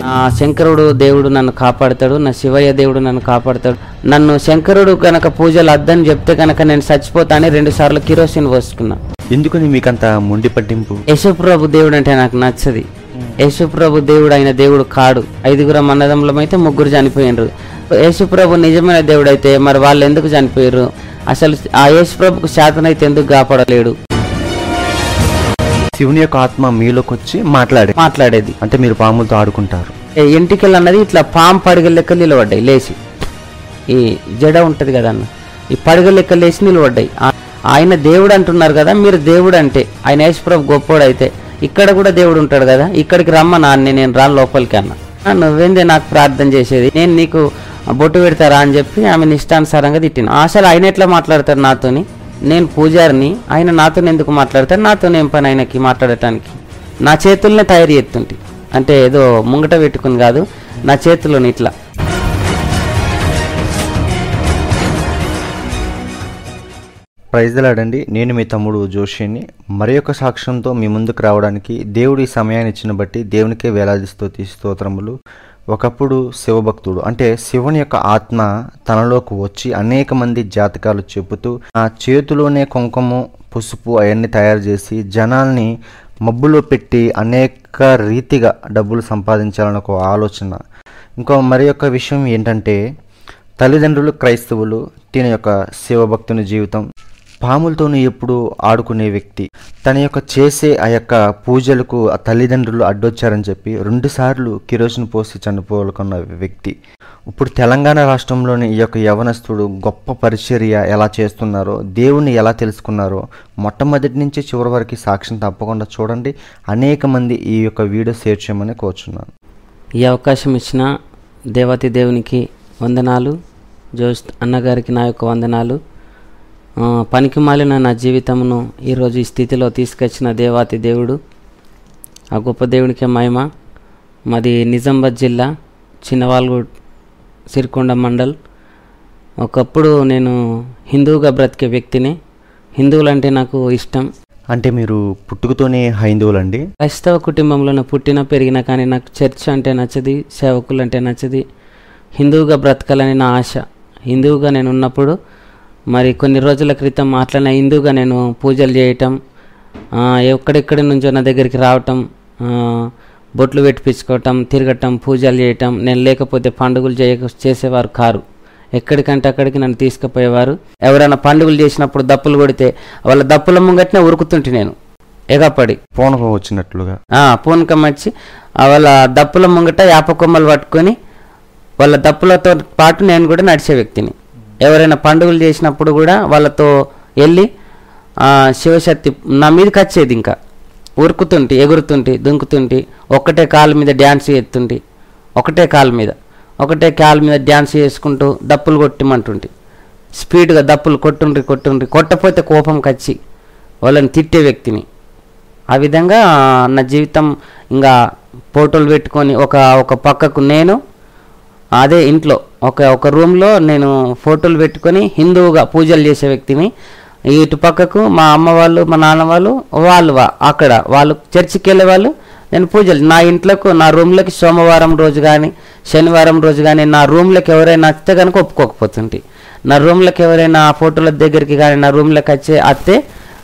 నా శంకరుడు దేవుడు నన్ను కాపాడతాడు, నా శివయ్య దేవుడు నన్ను కాపాడతాడు. నన్ను శంకరుడు కనుక పూజలు అద్దని చెప్తే కనుక నేను చచ్చిపోతా అని 2 సార్లు కిరోసిన్ పోసుకున్నా. ఎందుకని మీకంత మొండి పట్టింపు? యేసుప్రభు దేవుడు అంటే నాకు నచ్చది. యేసుప్రభు దేవుడు అయిన దేవుడు కాడు. 5 అన్నదమ్ములం అయితే 3 చనిపోయినరు. యేసుప్రభు నిజమైన దేవుడు అయితే మరి వాళ్ళు ఎందుకు చనిపోయారు? అసలు ఆ యేసుప్రభుకు శాతనైతే ఎందుకు కాపాడలేడు? శివుని యొక్క ఆత్మ మీలోకి వచ్చి మాట్లాడేది అంటే మీరు పాములతో ఆడుకుంటారు. ఎంటికలు అన్నది ఇట్లా పాము పడగల లెక్క నిలబడ్డాయి లేచి. ఈ జడ ఉంటది కదా అన్న, ఈ పడగల లెక్క లేచి నిలబడ్డాయి. ఆయన దేవుడు అంటున్నారు కదా, మీరు దేవుడు అంటే ఆయన యేసుప్రభు గొప్పోడు అయితే ఇక్కడ కూడా దేవుడు ఉంటాడు కదా, ఇక్కడికి రమ్మని నేను రాను లోపలికి అన్న. నువ్వేందే నాకు ప్రార్థన చేసేది, నేను నీకు బొట్టు పెడతారా అని చెప్పి ఆమె ఇష్టానుసారంగా తిట్టిన. అసలు ఆయన ఎట్లా మాట్లాడతారు నాతోని? నేను పూజారిని, ఆయన నాతో ఎందుకు మాట్లాడతారు? నాతో ఏం పని ఆయనకి మాట్లాడటానికి? నా చేతుల్నే తయారు చేస్తుంటే, అంటే ఏదో ముంగట పెట్టుకుని కాదు, నా చేతుల్లోని ఇట్లా. ప్రైజ్ ది లార్డ్ అండి. నేను మీ తమ్ముడు జోషిని మరి యొక్క సాక్ష్యంతో మీ ముందుకు రావడానికి దేవుడు ఈ సమయాన్ని ఇచ్చిన బట్టి దేవునికే వేలాది స్తోత్రములు. ఒకప్పుడు శివభక్తుడు అంటే శివుని యొక్క ఆత్మ తనలోకి వచ్చి అనేక మంది జాతకాలు చెబుతూ ఆ చేతిలోనే కుంకుమ పసుపు అవన్నీ తయారు చేసి జనాల్ని మబ్బులో పెట్టి అనేక రీతిగా డబ్బులు సంపాదించాలని ఒక ఆలోచన. ఇంకో మరి యొక్క విషయం ఏంటంటే తల్లిదండ్రులు క్రైస్తవులు, తిన యొక్క శివభక్తుని జీవితం పాములతోనూ ఎప్పుడు ఆడుకునే వ్యక్తి. తన యొక్క చేసే ఆ యొక్క పూజలకు ఆ తల్లిదండ్రులు అడ్డొచ్చారని చెప్పి 2 సార్లు కిరోసిన్ పోసి చనిపోవాలనుకున్న వ్యక్తి. ఇప్పుడు తెలంగాణ రాష్ట్రంలోని ఈ యొక్క యవనస్తుడు గొప్ప పరిచర్య ఎలా చేస్తున్నారో, దేవుణ్ణి ఎలా తెలుసుకున్నారో మొట్టమొదటి నుంచి చివరి వరకు సాక్ష్యం తప్పకుండా చూడండి. అనేక మంది ఈ యొక్క వీడియో షేర్ చేయమని కోరుచున్నాను. ఈ అవకాశం ఇచ్చిన దేవతి దేవునికి వందనాలు. జోష్ అన్నగారికి నా యొక్క వందనాలు. పనికి మాలిన నా జీవితమును ఈరోజు ఈ స్థితిలో తీసుకొచ్చిన దేవాతి దేవుడు, ఆ గొప్ప దేవునికే మహిమ. మాది నిజామాబాద్ జిల్లా, చిన్నవాల్గూడ్, సిరికొండ మండల్. ఒకప్పుడు నేను హిందువుగా బ్రతికే వ్యక్తిని. హిందువులంటే నాకు ఇష్టం. అంటే మీరు పుట్టుకతోనే హైందువులండి? క్రైస్తవ కుటుంబంలోనే పుట్టిన పెరిగిన, కానీ నాకు చర్చ్ అంటే నచ్చది, సేవకులు అంటే నచ్చది. హిందువుగా బ్రతకాలని నా ఆశ. హిందువుగా నేను ఉన్నప్పుడు మరి కొన్ని రోజుల క్రితం అట్లనే హిందువుగా నేను పూజలు చేయటం, ఎక్కడెక్కడి నుంచో నా దగ్గరికి రావటం, బొట్లు పెట్టించుకోవటం, తిరగటం, పూజలు చేయటం. నేను లేకపోతే పండుగలు చేసేవారు కారు. ఎక్కడికంటే అక్కడికి నన్ను తీసుకుపోయేవారు. ఎవరైనా పండుగలు చేసినప్పుడు దప్పులు కొడితే వాళ్ళ దప్పుల ముంగట్నే ఉరుకుతుంటే నేను ఎగపడి పూనకం వచ్చినట్లుగా పూనకం వచ్చి వాళ్ళ దప్పుల ముంగట యాపకొమ్మలు పట్టుకొని వాళ్ళ దప్పులతో పాటు నేను కూడా నడిచే వ్యక్తిని. ఎవరైనా పండుగలు చేసినప్పుడు కూడా వాళ్ళతో వెళ్ళి శివశక్తి నా మీదకి వచ్చేది. ఇంకా ఉరుకుతుంటే, ఎగురుతుంటే, దుంకుతుంటే, ఒకటే కాలు మీద డ్యాన్స్ చేస్తుంటే, ఒకటే కాలు మీద డ్యాన్స్ చేసుకుంటూ దప్పులు కొట్టమంటుంటే, స్పీడ్గా దప్పులు కొట్టపోతే కోపం కచ్చి వాళ్ళని తిట్టే వ్యక్తిని. ఆ విధంగా నా జీవితం ఇంకా ఫోటోలు పెట్టుకొని ఒక పక్కకు నేను అదే ఇంట్లో ఒక రూమ్లో నేను ఫోటోలు పెట్టుకొని హిందువుగా పూజలు చేసే వ్యక్తిని. ఇటు పక్కకు మా అమ్మ వాళ్ళు, మా నాన్న వాళ్ళు అక్కడ వాళ్ళు చర్చికి వెళ్ళే వాళ్ళు, నేను పూజలు నా ఇంట్లోకి, నా రూమ్లోకి సోమవారం రోజు కానీ శనివారం రోజు కానీ నా రూమ్లోకి ఎవరైనా వస్తే కనుక ఒప్పుకోకపోతుంటే, నా రూమ్లోకి ఎవరైనా ఫోటోల దగ్గరికి కానీ నా రూమ్లోకి వస్తే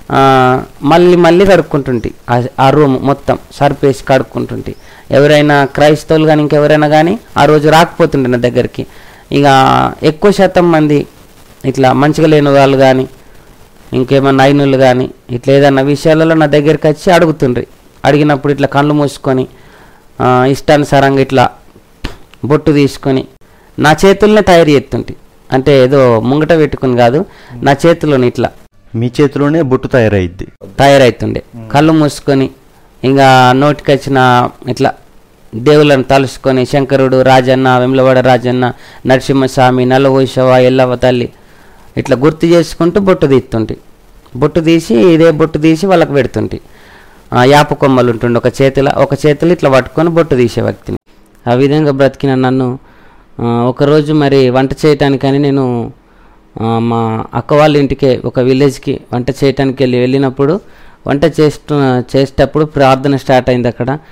మళ్ళీ కడుక్కుంటుంటే ఆ రూమ్ మొత్తం సర్పేసి కడుక్కుంటుంటే, ఎవరైనా క్రైస్తవులు కానీ ఇంకెవరైనా కానీ ఆ రోజు రాకపోతుండే నా దగ్గరికి. ఇక ఎక్కువ శాతం మంది ఇట్లా మంచిగా లేని వాళ్ళు కానీ ఇంకేమన్నా అయినోళ్ళు కానీ ఇట్లా ఏదన్నా విషయాలలో నా దగ్గరికి వచ్చి అడుగుతుండ్రి. అడిగినప్పుడు ఇట్లా కళ్ళు మూసుకొని ఇష్టానుసారంగా ఇట్లా బొట్టు తీసుకొని నా చేతుల్నే తయారు చేస్తుంటే, అంటే ఏదో ముంగట పెట్టుకుని కాదు, నా చేతిలోని ఇట్లా. మీ చేతిలోనే బొట్టు తయారైతుండే. కళ్ళు మూసుకొని ఇంకా నోటికి వచ్చిన ఇట్లా దేవుళ్ళని తలుసుకొని శంకరుడు, రాజన్న, వెమ్లవాడ రాజన్న, నరసింహస్వామి, నల్లవోషవ, ఎల్లవ తల్లి ఇట్లా గుర్తు చేసుకుంటూ బొట్టు తీసి ఇదే బొట్టు తీసి వాళ్ళకి పెడుతుంటే, యాప కొమ్మలు ఉంటుండే ఒక చేతిలో ఇట్లా పట్టుకొని బొట్టు తీసే వ్యక్తిని. ఆ విధంగా బ్రతికిన నన్ను ఒకరోజు మరి వంట చేయటానికని నేను మా అక్క వాళ్ళ ఇంటికే ఒక విలేజ్కి వంట చేయటానికి వెళ్ళినప్పుడు వంట చేసేటప్పుడు ప్రార్థన స్టార్ట్ అయింది అక్కడ.